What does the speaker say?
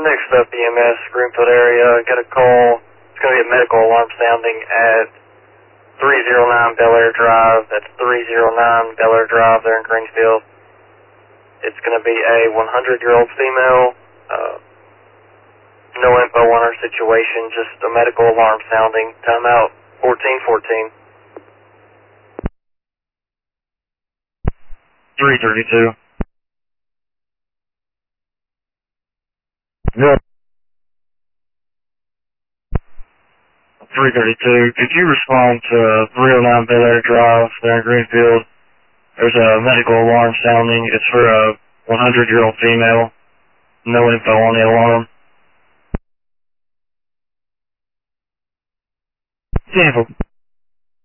Next up, EMS, Greenfield area, got a call. It's going to be a medical alarm sounding at 309 Bel Air Drive. That's 309 Bel Air Drive there in Greenfield. It's going to be a 100-year-old female. No info on her situation, just a medical alarm sounding. Timeout 1414. 332. Good. 332. Could you respond to 309 Bel Air Drive there in Greenfield? There's a medical alarm sounding. It's for a 100-year-old female. No info on the alarm. Sample.